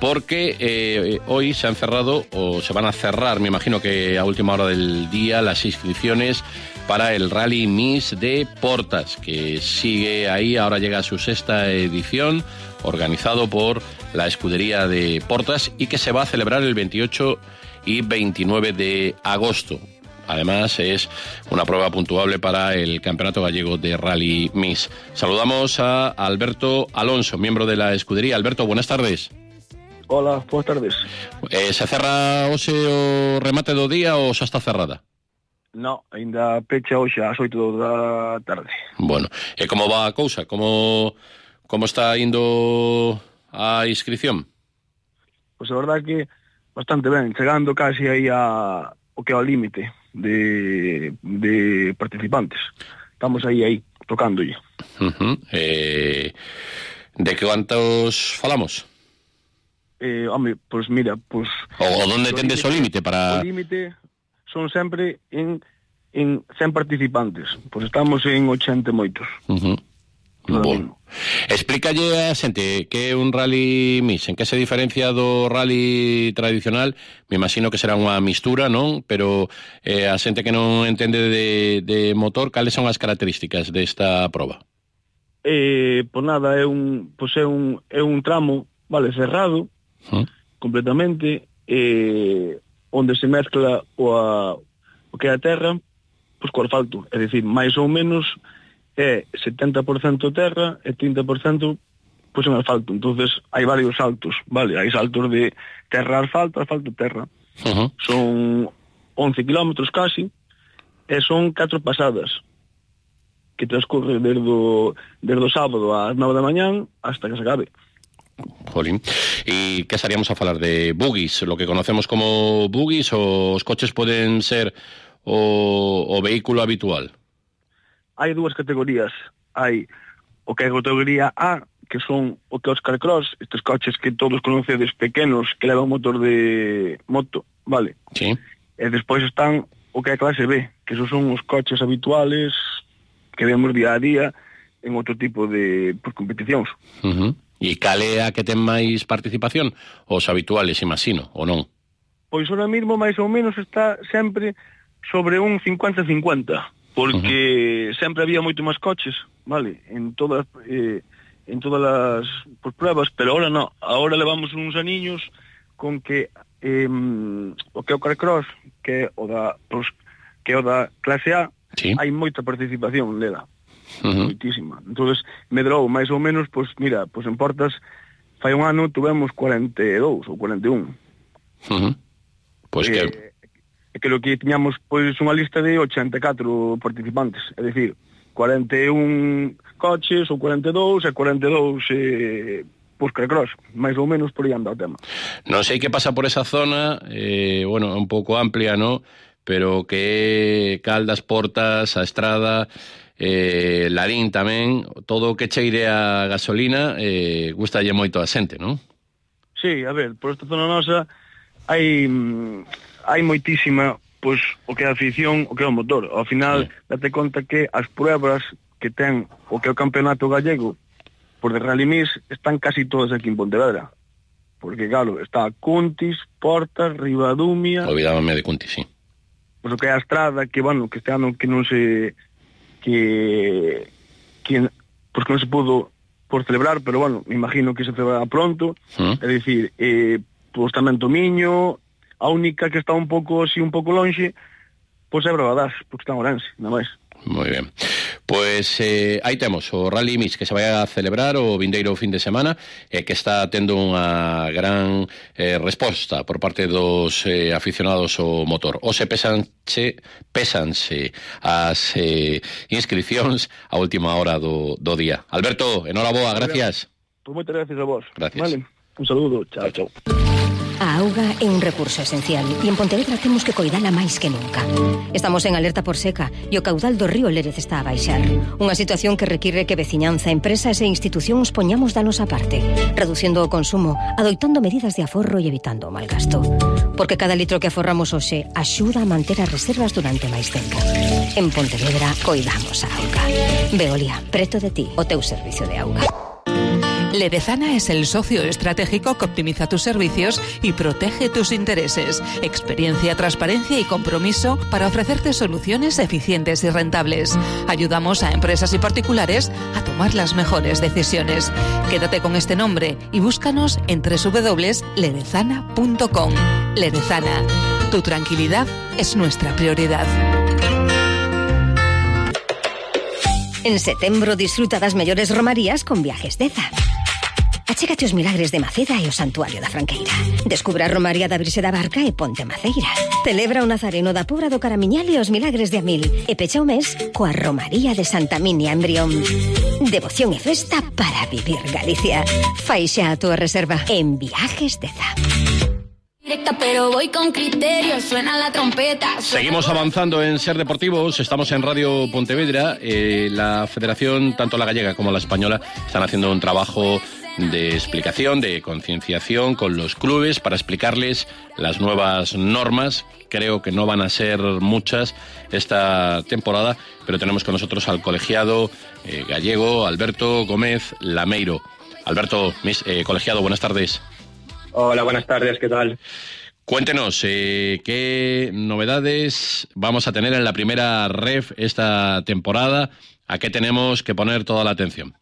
porque eh, hoy se han cerrado, o se van a cerrar, me imagino que a última hora del día, las inscripciones para el Rally Miss de Portas, que sigue ahí, ahora llega a su sexta edición, organizado por la escudería de Portas y que se va a celebrar el veintiocho y veintinueve de agosto. Además, es una prueba puntuable para el Campeonato Gallego de Rally Miss. Saludamos a Alberto Alonso, miembro de la escudería. Alberto, buenas tardes. Hola, buenas tardes. Eh, se cerra hoxe o remate do día ou xa está cerrada? No, ainda pecha hoxe ás oito da tarde. Bueno, e como va a cousa? Como, como está indo a inscripción? Pois a verdade que bastante ben, chegando casi aí a o que é o límite de, de participantes. Estamos aí, aí, tocándolle. Uh-huh. Eh, de que cuántos falamos? Eh, home, pois mira, pois... O, o donde tendes o límite para... O límite son sempre en, en cen participantes. Pois estamos en ochenta e moitos. Uh-huh. Bueno. Explícalle a xente que é un Rally Miss, en que se diferencia do rally tradicional. Me imagino que será unha mistura, non? Pero eh, a xente que non entende de, de motor, cales son as características desta proba? Eh, pois nada, é un, pois é un, é un tramo, vale, cerrado, uh-huh. completamente, eh, onde se mezcla o, a, o que é a terra, pois co asfalto, é dicir, máis ou menos é setenta por cento terra e trinta por cento pois en asfalto. Entonces hai varios saltos, vale, hai saltos de terra a asfalto, asfalto terra. Uh-huh. Son once kilómetros casi e son catro pasadas que transcurre desde o, desde o sábado ás nove da mañán hasta que se acabe. Jolín. E que estaríamos a falar de buggies, lo que conocemos como buggies, ou os coches poden ser o, o vehículo habitual? Hai dúas categorías. Hai o que é a categoría A, que son o que é os carcross, estes coches que todos conocedes pequenos, que levan motor de moto, vale? Sí. E despois están o que é a clase B, que esos son os coches habituales que vemos día a día en outro tipo de pues, competicións. Uh-huh. E cal é a que ten máis participación? Os habituales, imagino, ou non? Pois ahora mismo, máis ou menos, está sempre sobre un cincuenta cincuenta. Porque uh-huh. sempre había moito máis coches, vale, en todas eh, en todas as pues, pruebas, pero ahora no, ahora levamos uns aniños con que eh, o que é o carcross, que é o da pues, que é o da clase A, sí. hai moita participación nela, uh-huh. moitísima. Entonces, medrou máis ou menos, pois pues, mira, pois pues, en Portas fai un ano tuvemos cuarenta e dous ou cuarenta e un. Uh-huh. Pois pues eh, que e creo que tiñamos pois unha lista de ochenta e catro participantes, é dicir, cuarenta e un coches ou cuarenta e dous e cuarenta e dous eh, pois carcross, máis ou menos por aí anda o tema. Non sei que pasa por esa zona, eh, bueno, un pouco amplia, ¿no? Pero que Caldas, Portas, a Estrada, eh, Larín tamén, todo o que cheire a gasolina, eh, gustalle moito a xente, non? Sí, a ver, por esta zona nosa hai... hai moitísima, pois, o que é a afición, o que é o motor. Ao final, sí. date conta que as pruebas que ten o que é o campeonato gallego por de Rally Miss están casi todas aquí en Pontevedra. Porque, claro, está Cuntis, Portas, Ribadumia... Olvidábame de Cuntis, sí. Pois o que é a Estrada, que, bueno, que este ano que non se... que... que pois que non se pudo por celebrar, pero, bueno, me imagino que se celebrará pronto. Uh-huh. É dicir, eh, pois tamén Tomiño... A única que está un pouco así, un pouco lonxe, pois é Brabadás, porque está en Ourense, nada máis. Moi ben. Pois eh, aí temos o Rally Miss que se vai a celebrar o vindeiro fin de semana e eh, que está tendo unha gran eh, resposta por parte dos eh, aficionados ao motor. Ose pesanse, pesanse as eh, inscripcións a última hora do, do día. Alberto, enhoraboa, gracias. Pois moitas gracias a vos. Gracias. Vale, un saludo, chao, chao. A auga é un recurso esencial e en Pontevedra temos que coidala máis que nunca. Estamos en alerta por seca e o caudal do río Lérez está a baixar. Unha situación que require que veciñanza, empresas e institucións poñamos da nosa parte, reducindo o consumo, adoitando medidas de aforro e evitando o mal gasto. Porque cada litro que aforramos hoxe axuda a manter as reservas durante máis tempo. En Pontevedra coidamos a auga. Veolia, preto de ti, o teu servicio de auga. Ledezana es el socio estratégico que optimiza tus servicios y protege tus intereses. Experiencia, transparencia y compromiso para ofrecerte soluciones eficientes y rentables. Ayudamos a empresas y particulares a tomar las mejores decisiones. Quédate con este nombre y búscanos en doble u doble u doble u punto ledezana punto com. Ledezana, tu tranquilidad es nuestra prioridad. En setembro disfruta das mellores romarías con Viajes Deza. Achégate os milagres de Maceda e o Santuario da Franqueira. Descubra a Romaría da Virxe da Barca e Ponte Maceira. Celebra o Nazareno da Pobra do Caramiñal e os milagres de Amil. E pecha o mes coa Romaría de Santa Minia en Brión. Devoción e festa para vivir Galicia. Fai xa a túa reserva en Viajes Deza. Directa, pero voy con criterio, suena la trompeta. Seguimos avanzando en Ser Deportivos, estamos en Radio Pontevedra. Eh, la federación, tanto la gallega como la española, están haciendo un trabajo de explicación, de concienciación con los clubes para explicarles las nuevas normas. Creo que no van a ser muchas esta temporada, pero tenemos con nosotros al colegiado eh, gallego Alberto Gómez Lameiro. Alberto, mis, eh, colegiado, buenas tardes. Hola, buenas tardes, ¿qué tal? Cuéntenos, eh, ¿qué novedades vamos a tener en la primera ref esta temporada? ¿A qué tenemos que poner toda la atención?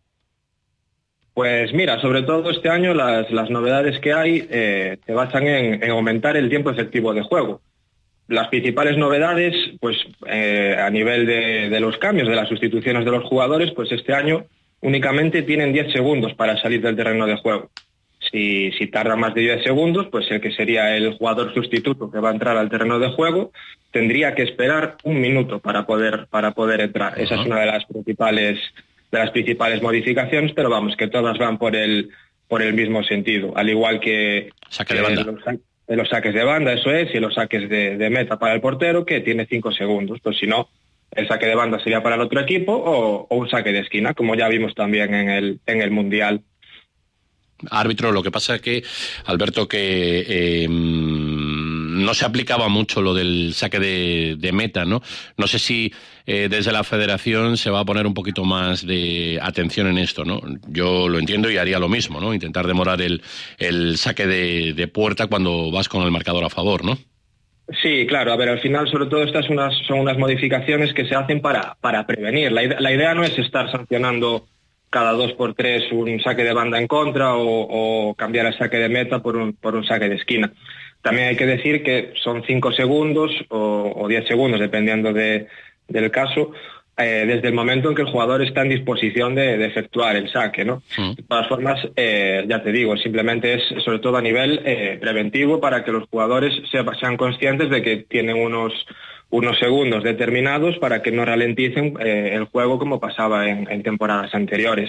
Pues mira, sobre todo este año las, las novedades que hay eh, se basan en, en aumentar el tiempo efectivo de juego. Las principales novedades, pues eh, a nivel de, de los cambios, de las sustituciones de los jugadores, pues este año únicamente tienen diez segundos para salir del terreno de juego. Si, si tarda más de diez segundos, pues el que sería el jugador sustituto que va a entrar al terreno de juego tendría que esperar un minuto para poder, para poder entrar. Uh-huh. Esa es una de las principales, de las principales modificaciones, pero vamos, que todas van por el, por el mismo sentido. Al igual que, Saque de banda. Eh, los, de los saques de banda, eso es, y los saques de, de meta para el portero, que tiene cinco segundos. Pues si no, el saque de banda sería para el otro equipo o, o un saque de esquina, como ya vimos también en el, en el Mundial. Árbitro, lo que pasa es que, Alberto, que eh, no se aplicaba mucho lo del saque de, de meta, ¿no? No sé si eh, desde la federación se va a poner un poquito más de atención en esto, ¿no? Yo lo entiendo y haría lo mismo, ¿no? Intentar demorar el, el saque de, de puerta cuando vas con el marcador a favor, ¿no? Sí, claro. A ver, al final, sobre todo, estas unas, son unas modificaciones que se hacen para, para prevenir. La, la idea no es estar sancionando cada dos por tres un saque de banda en contra o, o cambiar el saque de meta por un, por un saque de esquina. También hay que decir que son cinco segundos o, o diez segundos, dependiendo de, del caso, eh, desde el momento en que el jugador está en disposición de, de efectuar el saque, ¿no? Mm. De todas formas, eh, ya te digo, simplemente es sobre todo a nivel eh, preventivo para que los jugadores sean, sean conscientes de que tienen unos unos segundos determinados para que no ralenticen eh, el juego como pasaba en, en temporadas anteriores.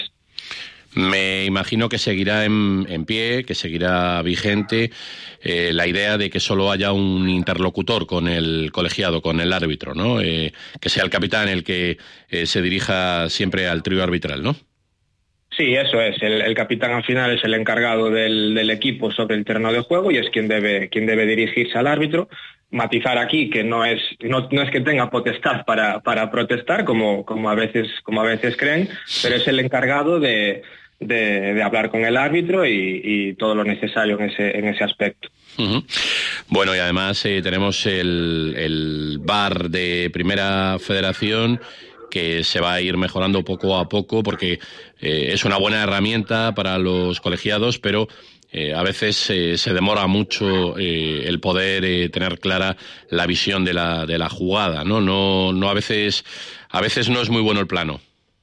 Me imagino que seguirá en, en pie, que seguirá vigente eh, la idea de que solo haya un interlocutor con el colegiado, con el árbitro, ¿no? Eh, que sea el capitán el que eh, se dirija siempre al trío arbitral, ¿no? Sí, eso es. El, el capitán al final es el encargado del, del equipo sobre el terreno de juego y es quien debe, quien debe dirigirse al árbitro. Matizar aquí que no es no, no es que tenga potestad para, para protestar como, como a veces como a veces creen, pero es el encargado de, de, de hablar con el árbitro y, y todo lo necesario en ese en ese aspecto. Uh-huh. Bueno, y además eh, tenemos el, el V A R de Primera Federación, que se va a ir mejorando poco a poco porque eh, es una buena herramienta para los colegiados, pero Eh, a veces eh, se demora mucho eh, el poder eh, tener clara la visión de la de la jugada, ¿no? No, no a veces a veces no es muy bueno el plano.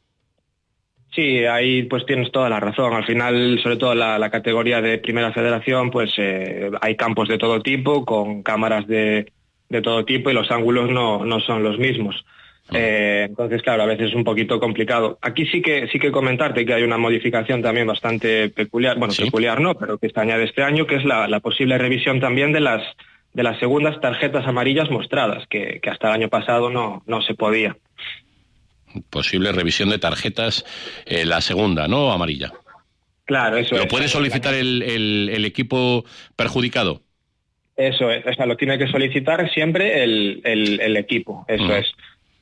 Sí, ahí pues tienes toda la razón. Al final, sobre todo la, la categoría de Primera Federación, pues eh, hay campos de todo tipo, con cámaras de, de todo tipo y los ángulos no, no son los mismos. Eh, entonces, claro, a veces es un poquito complicado. Aquí sí que sí que comentarte que hay una modificación también bastante peculiar, bueno, ¿sí? peculiar no, pero que se añade este año, que es la, la posible revisión también de las de las segundas tarjetas amarillas mostradas, que, que hasta el año pasado no, no se podía. Posible revisión de tarjetas, eh, la segunda, ¿no? Amarilla. Claro, eso ¿Lo es. ¿Lo puede solicitar el, el, el equipo perjudicado? Eso es, o sea, lo tiene que solicitar siempre el, el, el equipo, eso uh-huh. es.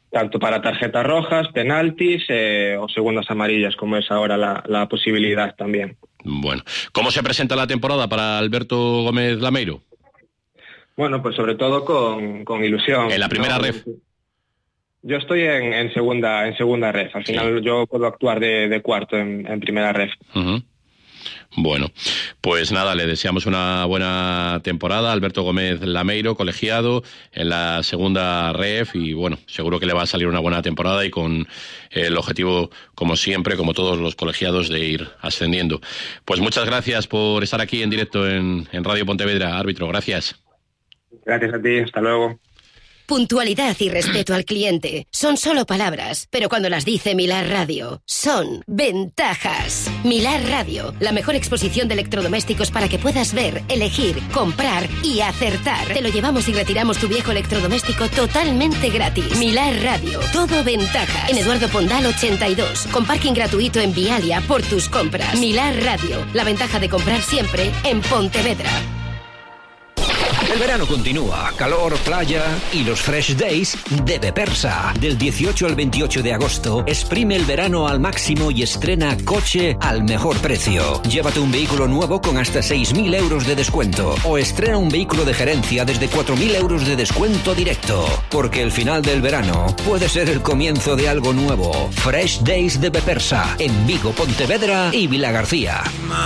tanto para tarjetas rojas, penaltis eh, o segundas amarillas, como es ahora la, la posibilidad también. Bueno, ¿cómo se presenta la temporada para Alberto Gómez Lameiro? Bueno, pues sobre todo con, con ilusión. En la primera ¿no? ref. Yo estoy en, en segunda en segunda ref. Al final sí. Yo puedo actuar de, de cuarto en, en primera ref. Uh-huh. Bueno, pues nada, le deseamos una buena temporada a Alberto Gómez Lameiro, colegiado en la segunda ref, y bueno, seguro que le va a salir una buena temporada y con el objetivo, como siempre, como todos los colegiados, de ir ascendiendo. Pues muchas gracias por estar aquí en directo en, en Radio Pontevedra, árbitro, gracias. Gracias a ti, hasta luego. Puntualidad y respeto al cliente son solo palabras, pero cuando las dice Milar Radio, son ventajas. Milar Radio, la mejor exposición de electrodomésticos para que puedas ver, elegir, comprar y acertar. Te lo llevamos y retiramos tu viejo electrodoméstico totalmente gratis. Milar Radio, todo ventajas. En Eduardo Pondal ochenta y dos, con parking gratuito en Vialia por tus compras. Milar Radio, la ventaja de comprar siempre en Pontevedra. El verano continúa, calor, playa y los Fresh Days de Bepersa. Del dieciocho al veintiocho de agosto, exprime el verano al máximo y estrena coche al mejor precio. Llévate un vehículo nuevo con hasta seis mil euros de descuento o estrena un vehículo de gerencia desde cuatro mil euros de descuento directo. Porque el final del verano puede ser el comienzo de algo nuevo. Fresh Days de Bepersa, en Vigo, Pontevedra y Vilagarcía.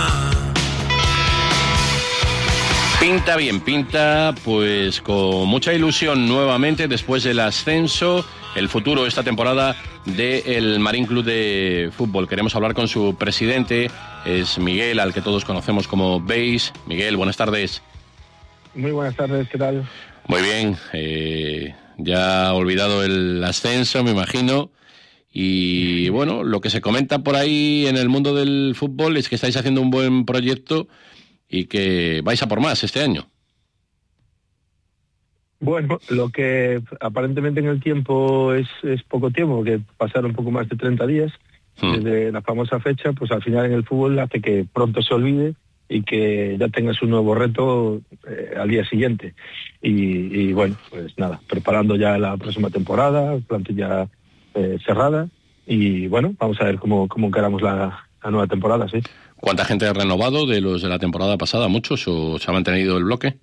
Pinta bien, pinta pues con mucha ilusión nuevamente después del ascenso, el futuro esta temporada del Marín Club de Fútbol. Queremos hablar con su presidente, es Miguel, al que todos conocemos como Beis. Miguel, buenas tardes. Muy buenas tardes, ¿qué tal? Muy bien, eh, ya olvidado el ascenso, me imagino. Y bueno, lo que se comenta por ahí en el mundo del fútbol es que estáis haciendo un buen proyecto y que vais a por más este año. Bueno, lo que aparentemente en el tiempo es, es poco tiempo, que pasaron un poco más de treinta días hmm. desde la famosa fecha, pues al final en el fútbol hace que pronto se olvide y que ya tengas un nuevo reto eh, al día siguiente. Y, y bueno, pues nada, preparando ya la próxima temporada, plantilla eh, cerrada, y bueno, vamos a ver cómo, cómo encaramos la, la nueva temporada, sí. ¿Cuánta gente ha renovado de los de la temporada pasada? ¿Muchos o se ha mantenido el bloque?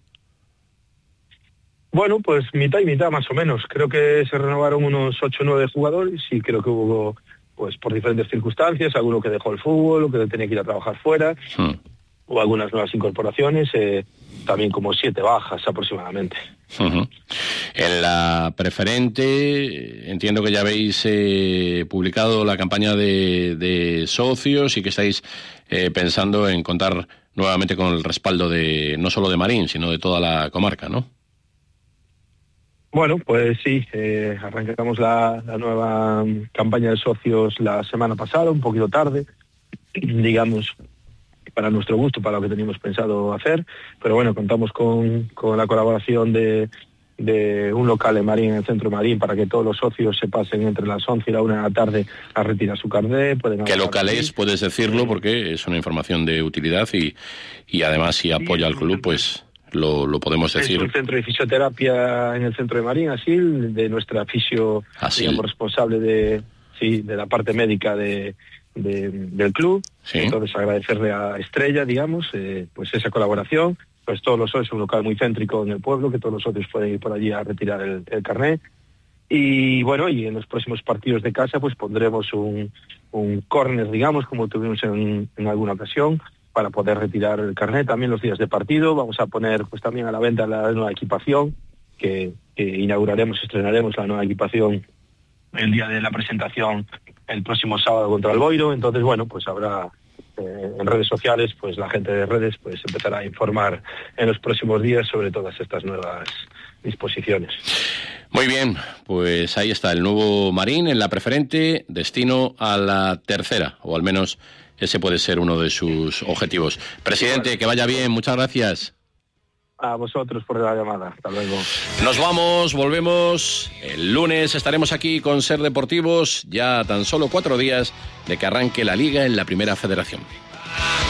Bueno, pues mitad y mitad más o menos. Creo que se renovaron unos ocho o nueve jugadores y creo que hubo, pues por diferentes circunstancias, alguno que dejó el fútbol o que tenía que ir a trabajar fuera, hmm. o algunas nuevas incorporaciones, eh, también como siete bajas aproximadamente. Uh-huh. En la preferente entiendo que ya habéis eh, publicado la campaña de, de socios y que estáis eh, pensando en contar nuevamente con el respaldo de no solo de Marín, sino de toda la comarca, ¿no? Bueno, pues sí, eh, arrancamos la, la nueva campaña de socios la semana pasada, un poquito tarde, digamos, para nuestro gusto, para lo que teníamos pensado hacer, pero bueno, contamos con, con la colaboración de, de un local en Marín, en el centro de Marín, para que todos los socios se pasen entre las once y la una de la tarde a retirar su carnet. Pueden ¿Qué local es? Puedes decirlo, porque es una información de utilidad y, y además si apoya al club, pues lo, lo podemos decir. Es un centro de fisioterapia en el centro de Marín, Asil, de nuestra fisio, digamos, responsable de, sí, de la parte médica de... De, del club, sí. Entonces agradecerle a Estrella, digamos, eh, pues esa colaboración, pues todos los socios, es un local muy céntrico en el pueblo, que todos los socios pueden ir por allí a retirar el, el carnet, y bueno, y en los próximos partidos de casa pues pondremos un, un córner, digamos, como tuvimos en, en alguna ocasión, para poder retirar el carnet. También los días de partido vamos a poner pues también a la venta la nueva equipación, que, que inauguraremos, estrenaremos la nueva equipación el día de la presentación el próximo sábado contra el Boiro. Entonces, bueno, pues habrá eh, en redes sociales, pues la gente de redes pues empezará a informar en los próximos días sobre todas estas nuevas disposiciones. Muy bien, pues ahí está el nuevo Marín en la preferente, destino a la tercera, o al menos ese puede ser uno de sus objetivos. Presidente, que vaya bien, muchas gracias. A vosotros por la llamada. Hasta luego. Nos vamos, volvemos. El lunes estaremos aquí con Ser Deportivos, ya tan solo cuatro días de que arranque la Liga en la Primera Federación.